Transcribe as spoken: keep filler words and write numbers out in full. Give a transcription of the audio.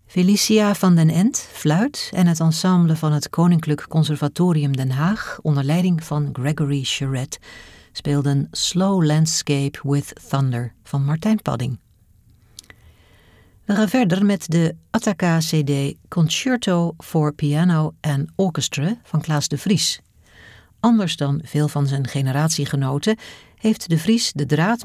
Felicia van den Ent, fluit en het ensemble van het Koninklijk Conservatorium Den Haag onder leiding van Gregory Charette speelden Slow Landscape with Thunder van Martijn Padding. We gaan verder met de Attaka C D Concerto for Piano and Orchestra van Klaas de Vries. Anders dan veel van zijn generatiegenoten heeft de Vries de draad